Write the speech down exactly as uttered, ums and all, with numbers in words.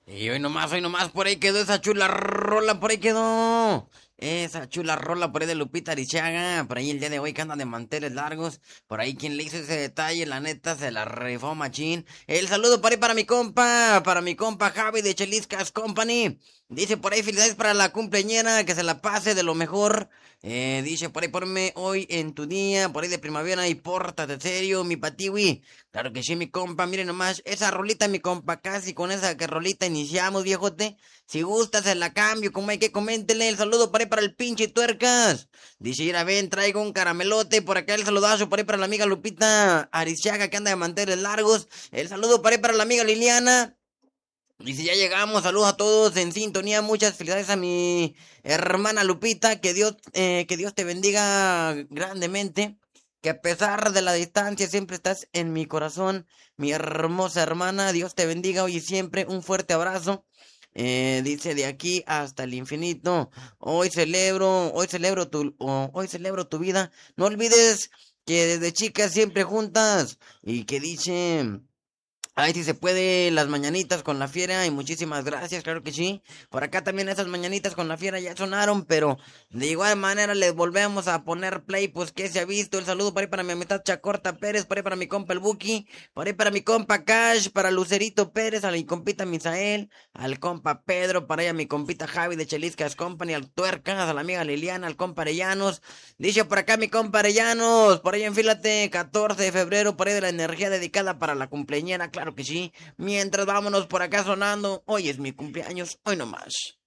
Y hoy nomás, hoy nomás, por ahí quedó esa chula rola, por ahí quedó. Esa chula rola por ahí de Lupita Arichaga, por ahí el día de hoy que anda de manteles largos, por ahí quien le hizo ese detalle, la neta se la rifó machín. El saludo por ahí para mi compa, para mi compa Javi de Cheliscas Company. Dice por ahí felicidades para la cumpleañera, que se la pase de lo mejor. Eh, dice por ahí ponme hoy en tu día, por ahí de primavera y pórtate serio, mi patiwi. Claro que sí, mi compa, miren nomás, esa rolita, mi compa, casi con esa que rolita iniciamos, viejote. Si gusta, se la cambio, como hay que coméntele el saludo por ahí para el pinche tuercas. Dice, mira, ven, traigo un caramelote, por acá el saludazo por ahí para la amiga Lupita Ariziaga, que anda de manteles largos. El saludo por ahí para la amiga Liliana. Y si ya llegamos, saludos a todos en sintonía, muchas felicidades a mi hermana Lupita, que Dios, eh, que Dios te bendiga grandemente, que a pesar de la distancia siempre estás en mi corazón, mi hermosa hermana, Dios te bendiga hoy y siempre, un fuerte abrazo. Eh, dice de aquí hasta el infinito, hoy celebro, hoy celebro tu, oh, hoy celebro tu vida, no olvides que desde chicas siempre juntas, y que dice... Ay, si se puede, las mañanitas con la fiera y muchísimas gracias, claro que sí. Por acá también esas mañanitas con la fiera ya sonaron, pero de igual manera les volvemos a poner play, pues que se ha visto. El saludo por ahí para mi amistad Chacorta Pérez, por ahí para mi compa el Buki, por ahí para mi compa Cash, para Lucerito Pérez, a mi compita Misael, al compa Pedro, para ahí a mi compita Javi de Cheliscas Company, al Tuercas, a la amiga Liliana, al compa Arellanos. Dice por acá mi compa Arellanos, por ahí enfílate, catorce de febrero, por ahí de la energía dedicada para la cumpleañera, claro que sí. Mientras vámonos por acá sonando, hoy es mi cumpleaños, hoy nomás.